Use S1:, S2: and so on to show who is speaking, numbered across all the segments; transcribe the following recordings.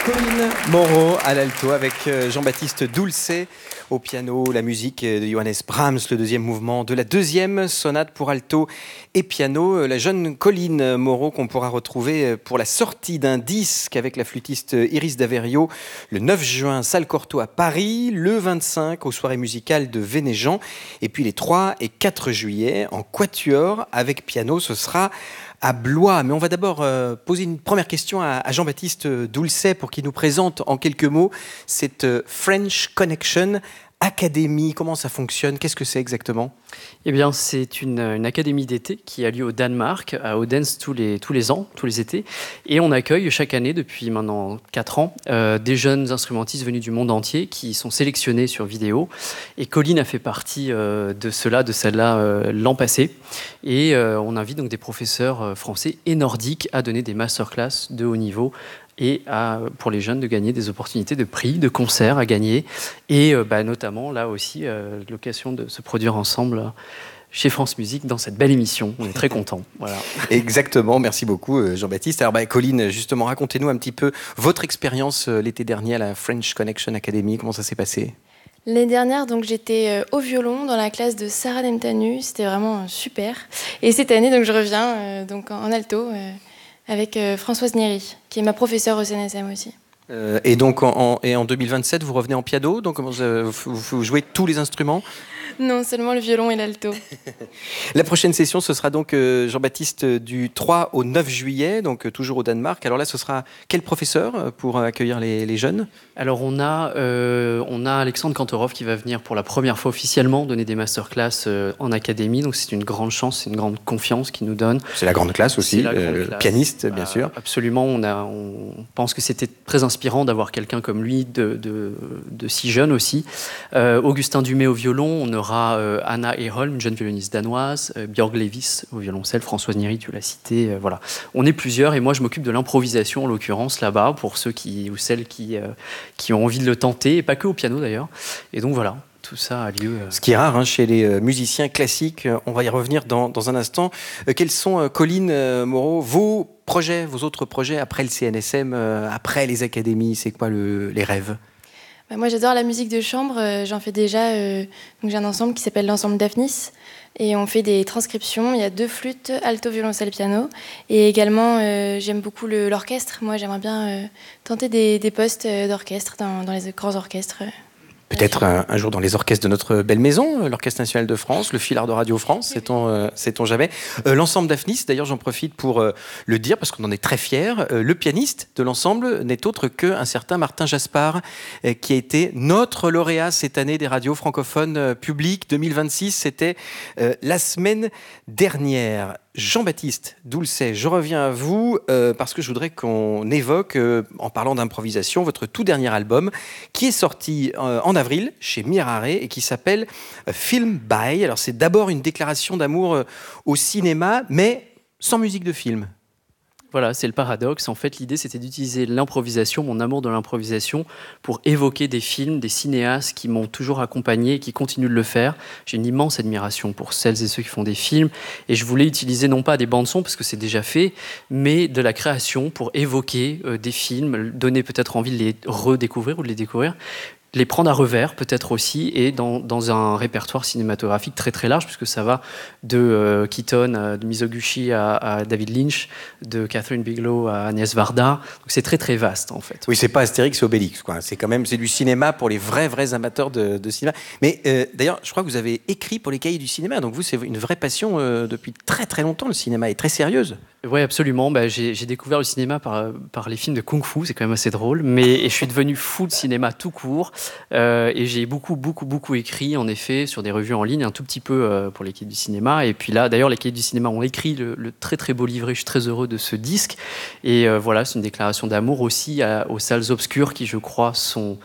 S1: Colline Moreau à l'alto avec Jean-Baptiste Doulcet au piano, la musique de Johannes Brahms, le deuxième mouvement de la deuxième sonate pour alto et piano. La jeune Colline Moreau qu'on pourra retrouver pour la sortie d'un disque avec la flûtiste Iris Daverio le 9 juin, salle Cortot à Paris, le 25 aux soirées musicales de Vénéjean et puis les 3 et 4 juillet en quatuor avec piano, ce sera à Blois. Mais on va d'abord poser une première question à Jean-Baptiste Doulcet pour qu'il nous présente en quelques mots cette French Connection Academy. Comment ça fonctionne? Qu'est-ce que c'est exactement?
S2: Eh bien, c'est une académie d'été qui a lieu au Danemark, à Odense, tous les ans, tous les étés. Et on accueille chaque année, depuis maintenant 4 ans, des jeunes instrumentistes venus du monde entier qui sont sélectionnés sur vidéo. Et Colline a fait partie de celle-là l'an passé. Et on invite donc des professeurs français et nordiques à donner des masterclass de haut niveau et pour les jeunes de gagner des opportunités de prix, de concerts à gagner, et notamment là aussi l'occasion de se produire ensemble chez France Musique dans cette belle émission. On est très contents. Voilà.
S1: Exactement, merci beaucoup Jean-Baptiste. Alors Colline, justement, racontez-nous un petit peu votre expérience l'été dernier à la French Connection Academy, comment ça s'est passé?
S3: L'année dernière, donc, j'étais au violon dans la classe de Sarah Nemtanu, c'était vraiment super. Et cette année, donc, je reviens donc en alto avec Françoise Néry, qui est ma professeure au CNSM aussi.
S1: Et donc en 2027, vous revenez en piano, donc vous jouez tous les instruments?
S3: Non, seulement le violon et l'alto.
S1: La prochaine session, ce sera donc Jean-Baptiste du 3 au 9 juillet, donc toujours au Danemark. Alors là, ce sera quel professeur pour accueillir les jeunes?
S2: Alors on a Alexandre Kantorov qui va venir pour la première fois officiellement donner des masterclass en académie. Donc c'est une grande chance, c'est une grande confiance qu'il nous donne.
S1: C'est la grande classe aussi, pianiste bien sûr.
S2: Absolument, on pense que c'était très inspirant d'avoir quelqu'un comme lui, de si jeune aussi. Augustin Dumay au violon, on aura Anna Eholm, une jeune violoniste danoise, Björg Levis au violoncelle, Françoise Néry, tu l'as cité, voilà. On est plusieurs et moi je m'occupe de l'improvisation en l'occurrence là-bas pour ceux ou celles qui ont envie de le tenter, et pas que au piano d'ailleurs. Et donc voilà, tout ça a lieu.
S1: Ce qui est rare chez les musiciens classiques, on va y revenir dans un instant. Quels sont, Colline Moreau, vos autres projets après le CNSM, après les académies? C'est quoi les rêves?
S3: Moi, j'adore la musique de chambre. J'en fais déjà. Donc j'ai un ensemble qui s'appelle l'ensemble Daphnis. Et on fait des transcriptions. Il y a 2 flûtes, alto, violoncelle, piano. Et également, j'aime beaucoup l'orchestre. Moi, j'aimerais bien tenter des postes d'orchestre dans les grands orchestres.
S1: Peut-être un jour dans les orchestres de notre belle maison, l'Orchestre National de France, le Philhar de Radio France, sait-on jamais. L'ensemble Daphnis, d'ailleurs j'en profite pour le dire parce qu'on en est très fiers, le pianiste de l'ensemble n'est autre qu'un certain Martin Jaspard qui a été notre lauréat cette année des radios francophones publiques 2026, c'était la semaine dernière. Jean-Baptiste Doulcet, je reviens à vous parce que je voudrais qu'on évoque, en parlant d'improvisation, votre tout dernier album qui est sorti en avril chez Mirare et qui s'appelle Film By. Alors c'est d'abord une déclaration d'amour au cinéma, mais sans musique de film.
S2: Voilà, c'est le paradoxe. En fait, l'idée, c'était d'utiliser l'improvisation, mon amour de l'improvisation, pour évoquer des films, des cinéastes qui m'ont toujours accompagné et qui continuent de le faire. J'ai une immense admiration pour celles et ceux qui font des films. Et je voulais utiliser non pas des bandes-sons, parce que c'est déjà fait, mais de la création pour évoquer des films, donner peut-être envie de les redécouvrir ou de les découvrir, les prendre à revers peut-être aussi, et dans un répertoire cinématographique très très large, puisque ça va de Keaton, de Mizoguchi à David Lynch, de Catherine Bigelow à Agnès Varda. Donc c'est très très vaste en fait.
S1: Oui, c'est pas Astérix et Obélix, quoi. C'est du cinéma pour les vrais amateurs de cinéma. Mais d'ailleurs, je crois que vous avez écrit pour les Cahiers du cinéma, donc vous, c'est une vraie passion depuis très très longtemps, le cinéma est très sérieuse.
S2: Oui, absolument. J'ai découvert le cinéma par les films de Kung-Fu, c'est quand même assez drôle, et je suis devenu fou de cinéma tout court. Et j'ai beaucoup écrit en effet sur des revues en ligne, un tout petit peu pour les Cahiers du cinéma. Et puis là, d'ailleurs, les Cahiers du cinéma ont écrit le très très beau livret. Je suis très heureux de ce disque. Et voilà, c'est une déclaration d'amour aussi aux salles obscures qui, je crois, sont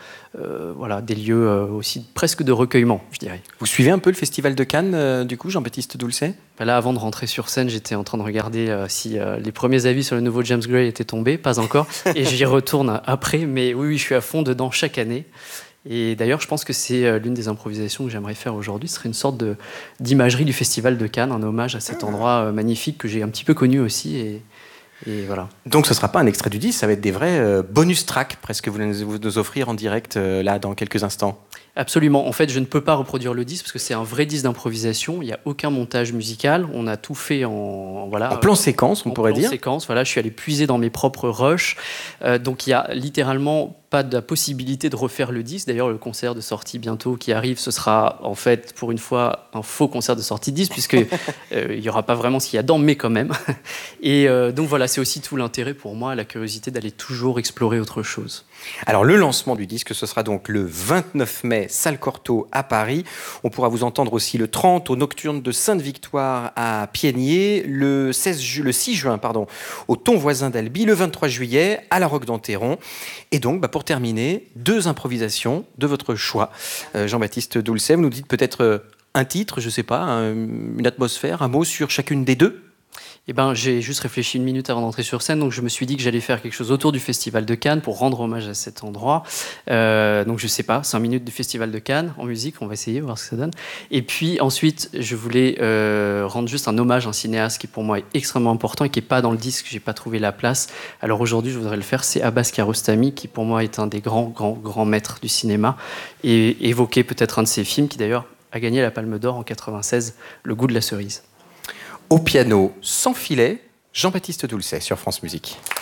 S2: des lieux aussi presque de recueillement, je dirais.
S1: Vous suivez un peu le Festival de Cannes, du coup, Jean-Baptiste Doulcet?
S2: Là, avant de rentrer sur scène, j'étais en train de regarder si les premiers avis sur le nouveau James Gray étaient tombés, pas encore, et j'y retourne après, mais oui, je suis à fond dedans chaque année. Et d'ailleurs, je pense que c'est l'une des improvisations que j'aimerais faire aujourd'hui. Ce serait une sorte d'imagerie du Festival de Cannes, un hommage à cet endroit magnifique que j'ai un petit peu connu aussi. Et voilà.
S1: Donc ce ne sera pas un extrait du disque, ça va être des vrais bonus tracks presque que vous nous offrir en direct là dans quelques instants.
S2: Absolument. En fait, je ne peux pas reproduire le disque parce que c'est un vrai disque d'improvisation. Il n'y a aucun montage musical. On a tout fait en
S1: plan séquence, on pourrait dire.
S2: En séquence. Voilà, je suis allé puiser dans mes propres rushs. Donc il y a littéralement pas de possibilité de refaire le disque. D'ailleurs, le concert de sortie bientôt qui arrive, ce sera en fait pour une fois un faux concert de sortie de disque puisque il y aura pas vraiment ce qu'il y a dedans, mais quand même. Et donc voilà, c'est aussi tout l'intérêt pour moi, la curiosité d'aller toujours explorer autre chose.
S1: Alors le lancement du disque, ce sera donc le 29 mai, salle Cortot à Paris. On pourra vous entendre aussi le 30 au Nocturne de Sainte-Victoire à Piégnier, le 6 juin au Ton Voisin d'Albi, le 23 juillet à la Roque d'Enterron. Et donc pour terminer, 2 improvisations de votre choix. Jean-Baptiste Doulcet, vous nous dites peut-être un titre, je ne sais pas, une atmosphère, un mot sur chacune des 2.
S2: Eh ben, j'ai juste réfléchi une minute avant d'entrer sur scène, donc je me suis dit que j'allais faire quelque chose autour du Festival de Cannes pour rendre hommage à cet endroit. Donc je sais pas, 5 minutes du Festival de Cannes en musique, on va essayer, voir ce que ça donne. Et puis ensuite, je voulais rendre juste un hommage à un cinéaste qui pour moi est extrêmement important et qui n'est pas dans le disque, j'ai pas trouvé la place. Alors aujourd'hui, je voudrais le faire, c'est Abbas Kiarostami, qui pour moi est un des grands maîtres du cinéma, et évoquer peut-être un de ses films qui d'ailleurs a gagné la Palme d'Or en 96, Le Goût de la cerise.
S1: Au piano, sans filet, Jean-Baptiste Doulcet sur France Musique.